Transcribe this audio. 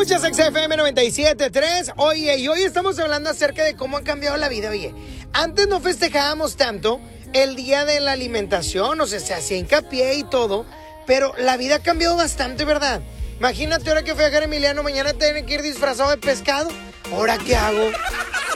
Escuchas XFM 97.3. Oye, y hoy estamos hablando acerca de cómo ha cambiado la vida. Oye, antes no festejábamos tanto el día de la alimentación, o sea, se hacía hincapié y todo, pero la vida ha cambiado bastante, ¿verdad? Imagínate ahora que fui a dejar a Emiliano, mañana tener que ir disfrazado de pescado. ¿Ahora qué hago?